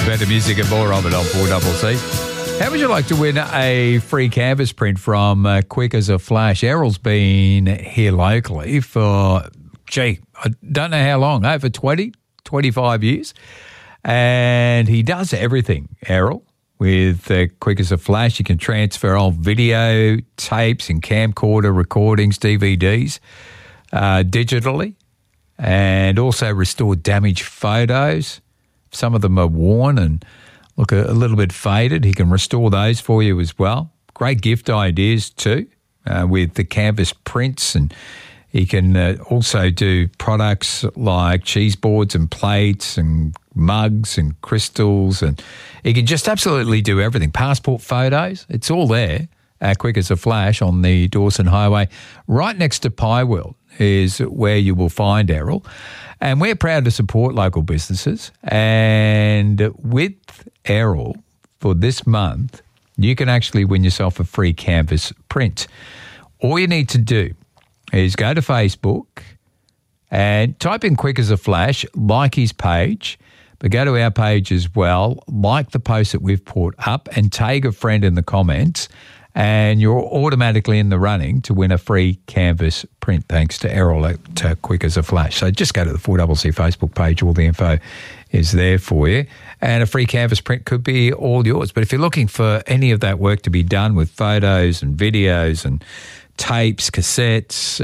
better music and more of it on 4CC. How would you like to win a free canvas print from Quick as a Flash? Errol's been here locally for, I don't know how long, over 20, 25 years. And he does everything, Errol. With Quick as a Flash, you can transfer old video, tapes and camcorder recordings, DVDs, digitally, and also restore damaged photos. Some of them are worn and look a little bit faded. He can restore those for you as well. Great gift ideas too, with the canvas prints, and he can also do products like cheese boards and plates and mugs and crystals, and he can just absolutely do everything. Passport photos, it's all there at Quick as a Flash on the Dawson Highway. Right next to Pie World is where you will find Errol. And we're proud to support local businesses. And with Errol, for this month, you can actually win yourself a free canvas print. All you need to do is go to Facebook and type in Quick as a Flash, like his page, but go to our page as well, like the post that we've put up, and tag a friend in the comments, and you're automatically in the running to win a free canvas print thanks to Errol at Quick as a Flash. So just go to the 4CC Facebook page. All the info is there for you. And a free canvas print could be all yours. But if you're looking for any of that work to be done with photos and videos and tapes, cassettes,